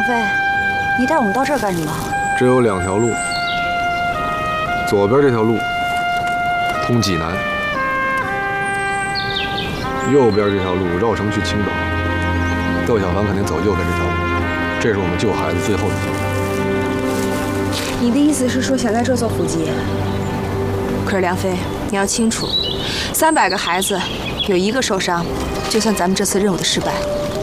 飞，你带我们到这儿干什么？ 只有2条路，左边这条路通济南，右边这条路绕城去青岛。窦小凡肯定走右边这条路，这是我们救孩子最后的机会。 你的意思是说想在这做伏击？可是梁飞，你要清楚，300个孩子有1个受伤，就算咱们这次任务的失败。